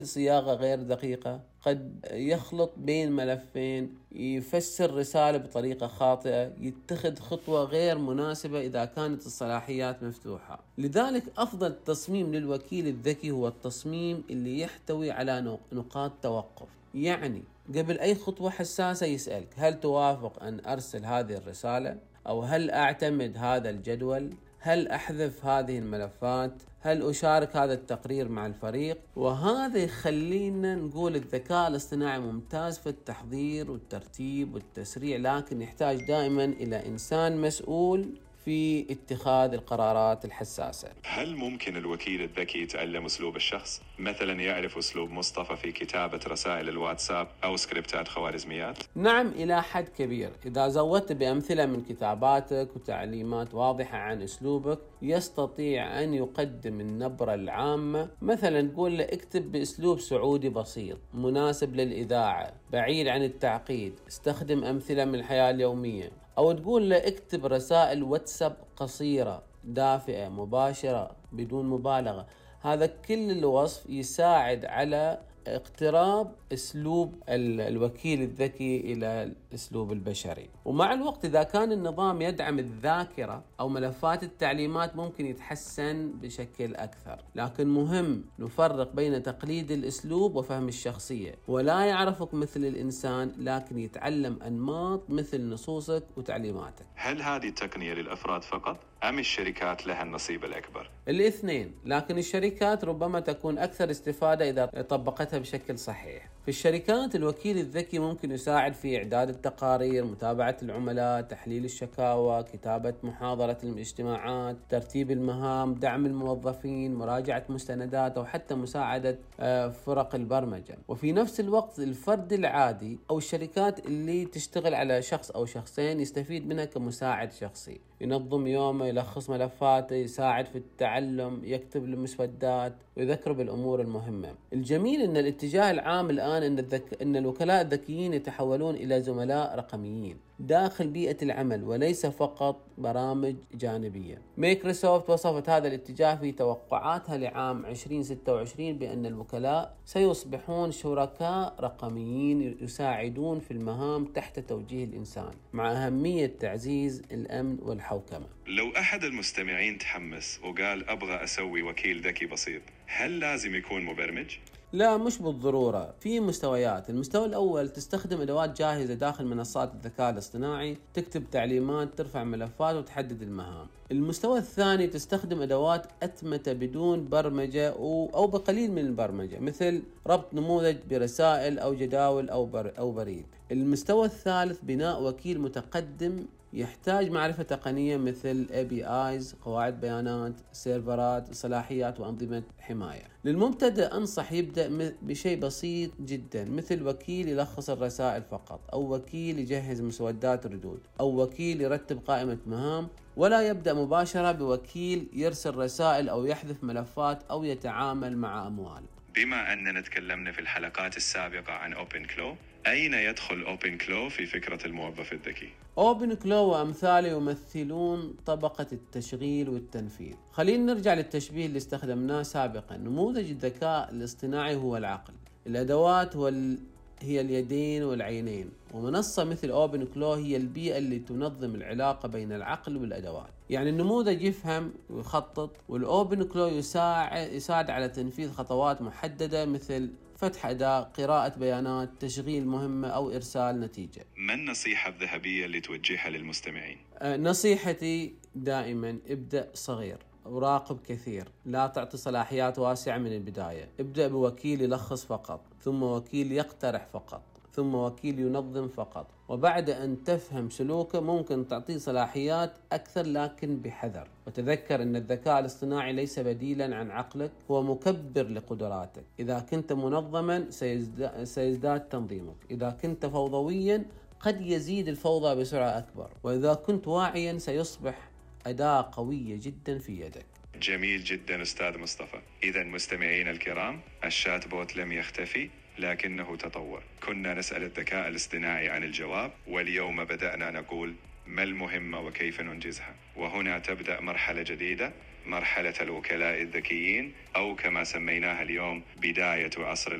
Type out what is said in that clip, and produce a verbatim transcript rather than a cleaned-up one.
صياغة غير دقيقة، قد يخلط بين ملفين، يفسر رسالة بطريقة خاطئة، يتخذ خطوة غير مناسبة إذا كانت الصلاحيات مفتوحة. لذلك أفضل تصميم للوكيل الذكي هو التصميم اللي يحتوي على نقاط توقف. يعني قبل أي خطوة حساسة يسألك: هل توافق أن أرسل هذه الرسالة؟ أو هل أعتمد هذا الجدول؟ هل أحذف هذه الملفات؟ هل أشارك هذا التقرير مع الفريق؟ وهذا يخلينا نقول الذكاء الاصطناعي ممتاز في التحضير والترتيب والتسريع، لكن يحتاج دائما إلى إنسان مسؤول في اتخاذ القرارات الحساسة. هل ممكن الوكيل الذكي يتعلم أسلوب الشخص؟ مثلا يعرف أسلوب مصطفى في كتابة رسائل الواتساب أو سكريبتات خوارزميات؟ نعم، إلى حد كبير. إذا زودت بأمثلة من كتاباتك وتعليمات واضحة عن أسلوبك، يستطيع أن يقدم النبرة العامة. مثلا تقول له: اكتب بأسلوب سعودي بسيط مناسب للإذاعة، بعيد عن التعقيد، استخدم أمثلة من الحياة اليومية. أو تقول له: اكتب رسائل واتساب قصيرة دافئة مباشرة بدون مبالغة. هذا كل الوصف يساعد على اقتراب اسلوب الوكيل الذكي الى الاسلوب البشري. ومع الوقت اذا كان النظام يدعم الذاكرة او ملفات التعليمات ممكن يتحسن بشكل اكثر. لكن مهم نفرق بين تقليد الاسلوب وفهم الشخصية. ولا يعرفك مثل الانسان، لكن يتعلم انماط مثل نصوصك وتعليماتك. هل هذه التقنية للافراد فقط ام الشركات لها النصيب الاكبر؟ الاثنين، لكن الشركات ربما تكون اكثر استفادة اذا طبقتها بشكل صحيح. في الشركات الوكيل الذكي ممكن يساعد في إعداد التقارير، متابعة العملاء، تحليل الشكاوى، كتابة محاضرة الاجتماعات، ترتيب المهام، دعم الموظفين، مراجعة مستندات، أو حتى مساعدة فرق البرمجة. وفي نفس الوقت الفرد العادي أو الشركات اللي تشتغل على شخص أو شخصين يستفيد منها كمساعد شخصي، ينظم يومه، يلخص ملفاته، يساعد في التعلم، يكتب المسودات ويذكر بالأمور المهمة. الجميل أن الاتجاه العام الآن أن, الذك... أن الوكلاء الذكيين يتحولون إلى زملاء رقميين داخل بيئة العمل وليس فقط برامج جانبية. مايكروسوفت وصفت هذا الاتجاه في توقعاتها لعام عشرين ستة وعشرين بأن الوكلاء سيصبحون شركاء رقميين يساعدون في المهام تحت توجيه الإنسان، مع أهمية تعزيز الأمن والحوكمة. لو أحد المستمعين تحمس وقال أبغى أسوي وكيل ذكي بسيط، هل لازم يكون مبرمج؟ لا، مش بالضرورة. في مستويات. المستوى الأول تستخدم أدوات جاهزة داخل منصات الذكاء الاصطناعي، تكتب تعليمات، ترفع ملفات وتحدد المهام. المستوى الثاني تستخدم أدوات أتمتة بدون برمجة أو بقليل من البرمجة، مثل ربط نموذج برسائل أو جداول أو, بر أو بريد. المستوى الثالث بناء وكيل متقدم يحتاج معرفة تقنية مثل إيه بي آيز، قواعد بيانات، سيرفرات، صلاحيات وأنظمة حماية. للمبتدئ أنصح يبدأ بشيء بسيط جدا، مثل وكيل يلخص الرسائل فقط، أو وكيل يجهز مسودات ردود، أو وكيل يرتب قائمة مهام. ولا يبدأ مباشرة بوكيل يرسل رسائل أو يحذف ملفات أو يتعامل مع أموال. بما أننا تكلمنا في الحلقات السابقة عن OpenClaw، أين يدخل OpenClaw في فكرة الموظف الذكي؟ OpenClaw وأمثاله يمثلون طبقة التشغيل والتنفيذ. خلينا نرجع للتشبيه اللي استخدمناه سابقا. نموذج الذكاء الاصطناعي هو العقل، الأدوات هو ال... هي اليدين والعينين، ومنصة مثل OpenClaw هي البيئة اللي تنظم العلاقة بين العقل والأدوات. يعني النموذج يفهم ويخطط، والOpenClaw يساعد يساعد على تنفيذ خطوات محددة مثل فتح أداة، قراءة بيانات، تشغيل مهمة أو إرسال نتيجة. ما النصيحة الذهبية اللي توجهها للمستمعين؟ أه نصيحتي دائما: ابدأ صغير وراقب كثير. لا تعطي صلاحيات واسعة من البداية. ابدأ بوكيل يلخص فقط، ثم وكيل يقترح فقط، ثم وكيل ينظم فقط. وبعد أن تفهم سلوكه ممكن تعطيه صلاحيات أكثر، لكن بحذر. وتذكر أن الذكاء الاصطناعي ليس بديلا عن عقلك، هو مكبر لقدراتك. إذا كنت منظما سيزداد, سيزداد تنظيمك. إذا كنت فوضويا قد يزيد الفوضى بسرعة أكبر. وإذا كنت واعيا سيصبح أداة قوية جدا في يدك. جميل جدا أستاذ مصطفى. إذا مستمعين الكرام، الشات بوت لم يختفي لكنه تطور. كنا نسأل الذكاء الاصطناعي عن الجواب، واليوم بدأنا نقول ما المهمة وكيف ننجزها. وهنا تبدأ مرحلة جديدة مرحلة الوكلاء الذكيين، أو كما سميناها اليوم بداية عصر